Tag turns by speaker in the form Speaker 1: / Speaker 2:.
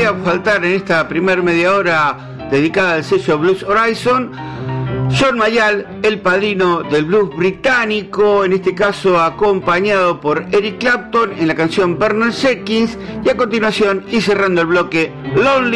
Speaker 1: podía faltar en esta primer media hora dedicada al sello Blues Horizon, John Mayall, el padrino del blues británico, en este caso acompañado por Eric Clapton en la canción Bernard Jenkins, y a continuación, y cerrando el bloque, Lonely